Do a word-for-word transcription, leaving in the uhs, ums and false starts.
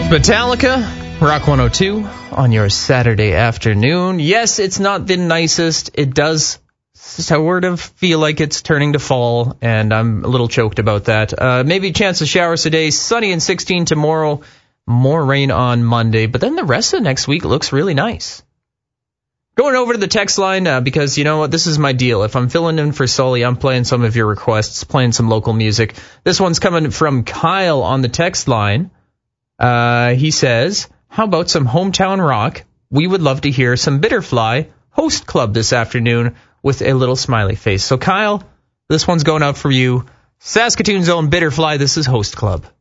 Metallica, Rock one oh two on your Saturday afternoon. Yes, it's not the nicest. It does sort of feel like it's turning to fall, and I'm a little choked about that. Uh, maybe a chance of showers today, sunny and sixteen tomorrow, more rain on Monday, but then the rest of next week looks really nice. Going over to the text line, uh, because you know what, this is my deal. If I'm filling in for Sully, I'm playing some of your requests, playing some local music. This one's coming from Kyle on the text line. Uh, he says, how about some hometown rock? We would love to hear some Bitterfly Host Club this afternoon with a little smiley face. So Kyle, this one's going out for you. Saskatoon's own Bitterfly, this is Host Club.